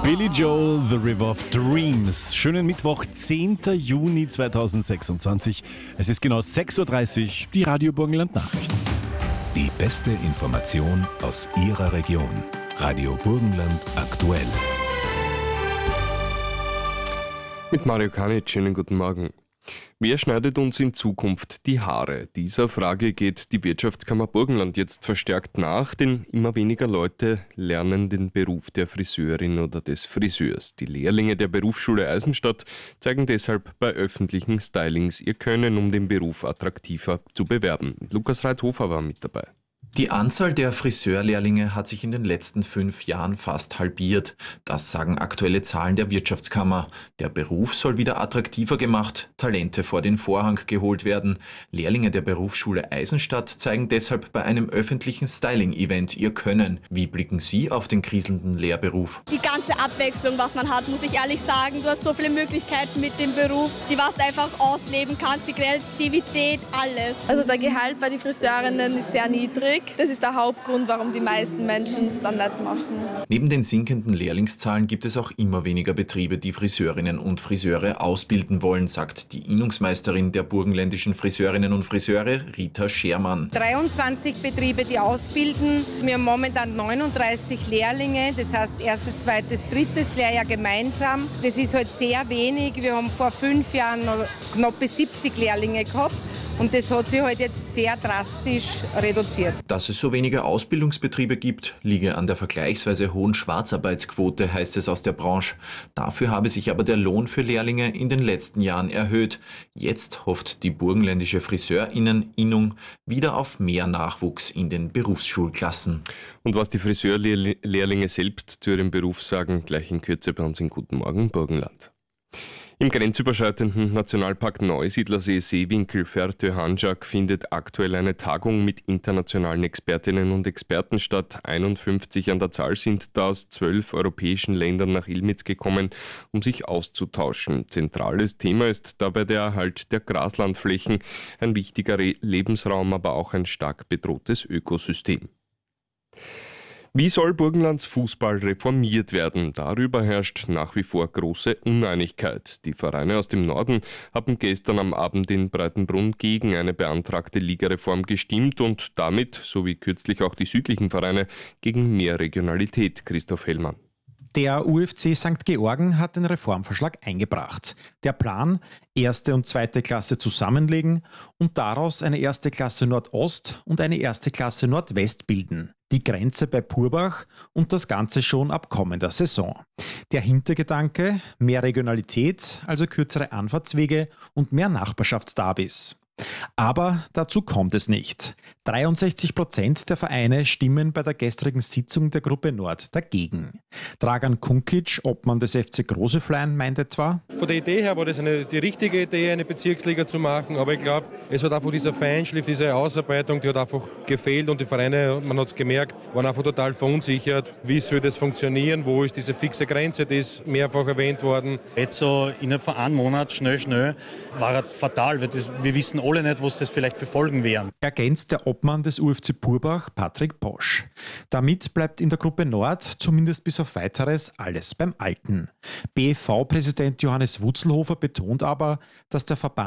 Billy Joel, The River of Dreams. Schönen Mittwoch, 10. Juni 2026. Es ist genau 6.30 Uhr, die Radio Burgenland Nachrichten. Die beste Information aus Ihrer Region. Radio Burgenland aktuell. Mit Mario Kanic, schönen guten Morgen. Wer schneidet uns in Zukunft die Haare? Dieser Frage geht die Wirtschaftskammer Burgenland jetzt verstärkt nach, denn immer weniger Leute lernen den Beruf der Friseurin oder des Friseurs. Die Lehrlinge der Berufsschule Eisenstadt zeigen deshalb bei öffentlichen Stylings ihr Können, um den Beruf attraktiver zu bewerben. Lukas Reithofer war mit dabei. Die Anzahl der Friseurlehrlinge hat sich in den letzten 5 Jahren fast halbiert. Das sagen aktuelle Zahlen der Wirtschaftskammer. Der Beruf soll wieder attraktiver gemacht, Talente vor den Vorhang geholt werden. Lehrlinge der Berufsschule Eisenstadt zeigen deshalb bei einem öffentlichen Styling-Event ihr Können. Wie blicken Sie auf den kriselnden Lehrberuf? Die ganze Abwechslung, was man hat, muss ich ehrlich sagen. Du hast so viele Möglichkeiten mit dem Beruf, die was du einfach ausleben kannst, die Kreativität, alles. Also der Gehalt bei den Friseurinnen ist sehr niedrig. Das ist der Hauptgrund, warum die meisten Menschen es dann nicht machen. Neben den sinkenden Lehrlingszahlen gibt es auch immer weniger Betriebe, die Friseurinnen und Friseure ausbilden wollen, sagt die Innungsmeisterin der burgenländischen Friseurinnen und Friseure, Rita Schermann. 23 Betriebe, die ausbilden. Wir haben momentan 39 Lehrlinge, das heißt erstes, zweites, drittes Lehrjahr gemeinsam. Das ist halt sehr wenig. Wir haben vor 5 Jahren noch knapp 70 Lehrlinge gehabt. Und das hat sich halt jetzt sehr drastisch reduziert. Dass es so wenige Ausbildungsbetriebe gibt, liege an der vergleichsweise hohen Schwarzarbeitsquote, heißt es aus der Branche. Dafür habe sich aber der Lohn für Lehrlinge in den letzten Jahren erhöht. Jetzt hofft die burgenländische Friseurinnen-Innung wieder auf mehr Nachwuchs in den Berufsschulklassen. Und was die Friseurlehrlinge selbst zu ihrem Beruf sagen, gleich in Kürze bei uns in Guten Morgen Burgenland. Im grenzüberschreitenden Nationalpark Neusiedlersee Seewinkel Fertö-Handschak findet aktuell eine Tagung mit internationalen Expertinnen und Experten statt. 51 an der Zahl sind da aus 12 europäischen Ländern nach Ilmitz gekommen, um sich auszutauschen. Zentrales Thema ist dabei der Erhalt der Graslandflächen, ein wichtiger Lebensraum, aber auch ein stark bedrohtes Ökosystem. Wie soll Burgenlands Fußball reformiert werden? Darüber herrscht nach wie vor große Uneinigkeit. Die Vereine aus dem Norden haben gestern am Abend in Breitenbrunn gegen eine beantragte Ligareform gestimmt und damit, so wie kürzlich auch die südlichen Vereine, gegen mehr Regionalität. Christoph Hellmann. Der UFC St. Georgen hat den Reformvorschlag eingebracht. Der Plan, 1. und 2. Klasse zusammenlegen und daraus eine 1. Klasse Nordost und eine 1. Klasse Nordwest bilden. Die Grenze bei Purbach und das Ganze schon ab kommender Saison. Der Hintergedanke, mehr Regionalität, also kürzere Anfahrtswege und mehr Nachbarschaftsderbys. Aber dazu kommt es nicht. 63% der Vereine stimmen bei der gestrigen Sitzung der Gruppe Nord dagegen. Dragan Kunkic, Obmann des FC Groseflein, meinte zwar: Von der Idee her war das die richtige Idee, eine Bezirksliga zu machen, aber ich glaube, es hat einfach dieser Feinschliff, diese Ausarbeitung, die hat einfach gefehlt und die Vereine, man hat es gemerkt, waren einfach total verunsichert. Wie soll das funktionieren? Wo ist diese fixe Grenze? Die ist mehrfach erwähnt worden. Jetzt so innerhalb von einem Monat, schnell, war das fatal, weil wir wissen alle nicht, was das vielleicht für Folgen wären. Ergänzt der Obmann des UFC Purbach, Patrick Posch. Damit bleibt in der Gruppe Nord, zumindest bis auf Weiteres, alles beim Alten. BFV-Präsident Johannes Wutzelhofer betont aber, dass der Verband